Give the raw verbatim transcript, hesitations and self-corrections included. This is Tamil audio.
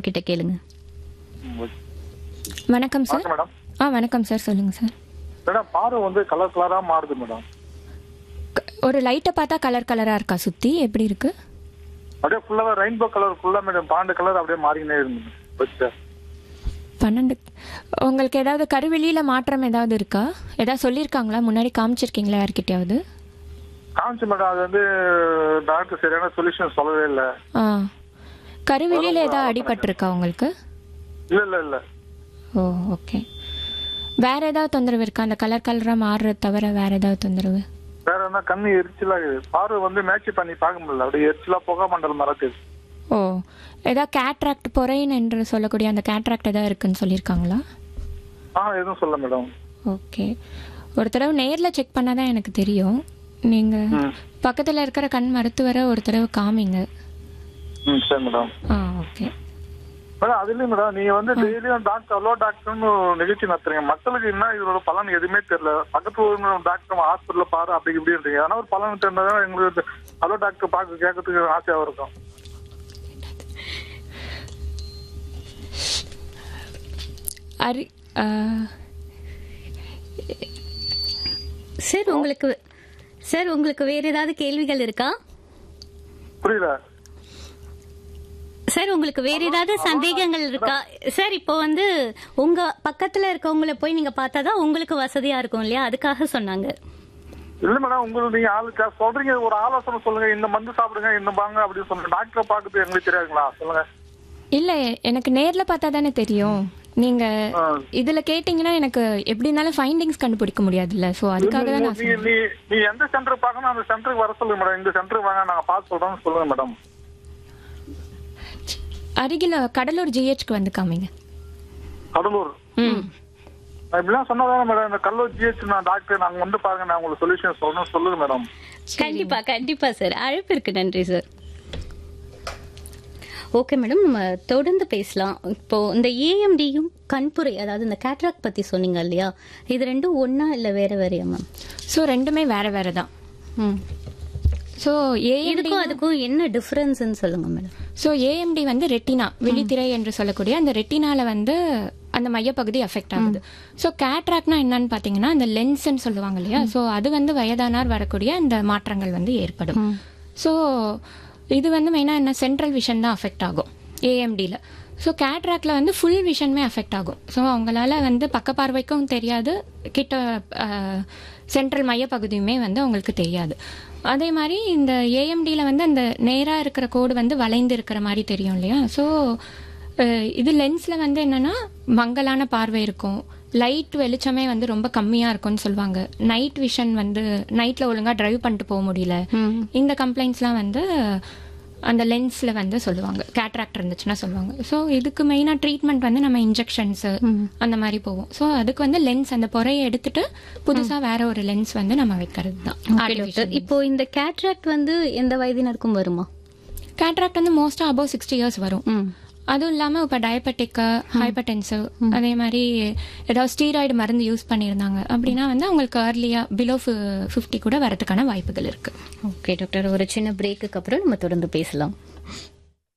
கிட்ட கேளுங்க. வணக்கம் சார். மேடம் ஆ வணக்கம் சார், சொல்லுங்க சார். மேடம் பார்வை வந்து கலர் கலரா மாறுது மேடம். ஒரு லைட்டை பார்த்தா கலர் கலரா இருக்கா? சுத்தி எப்படி இருக்கு? அப்படியே ஃபுல்லாவே ரெயின்போ கலர் ஃபுல்லா மேடம், பாண்டு கலர் அப்படியே மாறினே இருக்கு. பன்னெண்டு. உங்களுக்கு ஏதாவது கருவெளியில மாற்றம் ஏதாவது இருக்கா? ஏதாவது சொல்லியிருக்காங்களா? முன்னாடி காமிச்சிருக்கீங்களா யார்கிட்டயாவது? காமிச்சு மேடம், அது வந்து டாக்டர் சரியான சொல்யூஷன் சொல்லவே இல்லை. ஆ, கருவெளியில ஏதாவது அடிபட்டிருக்கா உங்களுக்கு? இல்ல இல்ல இல்ல. ஓ ஓகே. வேற ஏதாவது தொந்தரவு இருக்கா? அந்த கலர் கலரா மாறுறது தவிர வேற ஏதாவது தொந்தரவு? வேற என்ன, கண்ணு எரிச்சலா இருக்குது, பார்வை வந்து மேட்ச் பண்ணி பார்க்க முடியல, அப்படியே எரிச்சலா புகை மண்டலம் மறக்குது. ஓ, ஏதாவது கேட்ராக்ட் பொறையின் என்று சொல்லக்கூடிய அந்த கேட்ராக்ட் ஏதாவது இருக்குன்னு சொல்லியிருக்காங்களா? ஆ எதுவும் சொல்ல மேடம். ஓகே, ஒரு தடவை நேரில் செக் பண்ணாதான் எனக்கு தெரியும். நீங்கள் பக்கத்தில் இருக்கிற கண் மருத்துவரை ஒரு தடவை காமிங்க. ம் சரி மேடம். ஆ ஓகே மேடம். அது இல்லைங்க மேடம், நீங்க வந்து டெய்லியும் டாக்டர் ஹலோ டாக்டர்னு நிகழ்ச்சி நடத்துறீங்க, மக்களுக்கு என்ன இதோட பலன் எதுவுமே தெரியல. பக்கத்து ஊர் டாக்டர் ஹாஸ்பிட்டல்ல பாரு அப்படி இப்படின்றீங்க, அதனால ஒரு பலன் தெரிஞ்சா எங்களுக்கு ஹலோ டாக்டர் பார்க்க கேட்கறதுக்கு ஆசையாக இருக்கும். அரி சார் உங்களுக்கு சார் உங்களுக்கு வேற ஏதாவது கேள்விகள் இருக்கா? புரியல சார், உங்களுக்கு வேற ஏதாவது சந்தேகங்கள் இருக்கா சார்? இப்போ வந்து உங்க பக்கத்துல இருக்கவங்கள போய் நீங்க பார்த்தாதான் உங்களுக்கு வசதியா இருக்கும் இல்லையா, அதுக்காக சொன்னாங்க. இல்ல மேடம், உங்களுக்கு நீங்க ஆளுக்கா சொல்றீங்க, ஒரு ஆலோசனை சொல்லுங்க, இந்த மருந்து சாப்பிடுங்க இந்த பாங்க அப்படின்னு சொல்லுங்க. டாக்டரை பார்க்கறது எங்களுக்கு தெரியாதுங்களா? சொல்லுங்க. இல்லை, எனக்கு நேரில் பார்த்தா தானே தெரியும். நீங்க இதுல கேட்டீங்கன்னா எனக்கு எப்படி இருந்தாலும் ஃபைண்டிங்ஸ் கண்டுபிடிக்க முடியாதுல்ல. சோ அதுக்காக தான் நான் நீ நீ நீ எந்த சென்டர் பார்க்கணும் அந்த சென்டருக்கு வர சொல்லுங்க மேடம். இந்த சென்டருக்கு வாங்க, நாங்க பார்த்து சொல்றோம்னு சொல்லுங்க மேடம். அருகில கடலூர் ஜிஹெச்க்கு வந்து காமிங்க. கடலூர் இப்படிலாம் சொன்னதானே மேடம், இந்த கடலூர் ஜிஹெச் நான் டாக்டர் நாங்க வந்து பாருங்க, நான் உங்களுக்கு சொல்யூஷன் சொல்லணும் சொல்லுங்க மேடம். கண்டிப்பா கண்டிப்பா சார், அழைப்பிற்கு நன்றி சார். ஓகே மேடம், நம்ம தொடர்ந்து பேசலாம். இப்போ இந்த ஏஎம்டியும் கண்புரை, அதாவது இந்த கேட்ராக்ட் பத்தி சொன்னீங்க இல்லையா, இது ரெண்டும் ஒன்னா இல்ல வேற வேறையா மேம்? ஸோ ரெண்டுமே வேற வேற தான். ம் ஸோ ஏஎம்டிக்கும் அதுக்கும் என்ன டிஃபரன்ஸ்ன்னு சொல்லுங்க மேடம். ஸோ ஏஎம்டி வந்து ரெட்டினா, விழித்திரை என்று சொல்லக்கூடிய அந்த ரெட்டினால வந்து அந்த மையப்பகுதி அஃபெக்ட் ஆகுது. ஸோ கேட்ராக்ட்னா என்னன்னு பார்த்தீங்கன்னா அந்த லென்ஸ்ன்னு சொல்லுவாங்க இல்லையா, ஸோ அது வந்து வயதானார் வரக்கூடிய அந்த மாற்றங்கள் வந்து ஏற்படும். ஸோ இது வந்து மெயினாக என்ன, சென்ட்ரல் விஷன் தான் அஃபெக்ட் ஆகும் ஏஎம்டியில். ஸோ கேட்ராக்டில் வந்து ஃபுல் விஷனுமே அஃபெக்ட் ஆகும். ஸோ அவங்களால வந்து பக்கப்பார்வைக்கும் தெரியாது, கிட்ட சென்ட்ரல் மையப்பகுதியுமே வந்து அவங்களுக்கு தெரியாது. அதே மாதிரி இந்த ஏஎம்டியில் வந்து அந்த நேராக இருக்கிற கோடு வந்து வளைந்து இருக்கிற மாதிரி தெரியும் இல்லையா. ஸோ இது லென்ஸில் வந்து என்னென்னா மங்கலான பார்வை இருக்கும், லைட் வெளிச்சமே வந்து ரொம்ப கம்மியாக இருக்கும்னு சொல்லுவாங்க. நைட் விஷன் வந்து நைட்டில் ஒழுங்காக டிரைவ் பண்ணிட்டு போக முடியல, இந்த கம்ப்ளைண்ட்ஸ்லாம் வந்து அந்த லென்ஸில் வந்து சொல்லுவாங்க, கேட்ராக்ட் இருந்துச்சுன்னா சொல்லுவாங்க. ஸோ இதுக்கு மெயினாக ட்ரீட்மெண்ட் வந்து நம்ம இன்ஜெக்ஷன்ஸு அந்த மாதிரி போவோம். ஸோ அதுக்கு வந்து லென்ஸ் அந்த பொறையை எடுத்துட்டு புதுசாக வேற ஒரு லென்ஸ் வந்து நம்ம வைக்கிறது தான். இப்போ இந்த கேட்ராக்ட் வந்து எந்த வயதினருக்கும் வருமா? கேட்ராக்ட் வந்து மோஸ்ட்டாக அபவ் சிக்ஸ்டி இயர்ஸ் வரும். அதுவும் இல்லாமல் இப்போ டயபெட்டிக்கு, ஹைப்பர்டென்சிவ், அதே மாதிரி ஏதாவது ஸ்டீராய்டு மருந்து யூஸ் பண்ணியிருந்தாங்க அப்படின்னா வந்து அவங்களுக்கு ஏர்லியாக பிலோ ஃபிஃப்டி கூட வரதுக்கான வாய்ப்புகள் இருக்கு. ஓகே டாக்டர், ஒரு சின்ன பிரேக்குக்கு அப்புறம் நம்ம தொடர்ந்து பேசலாம்.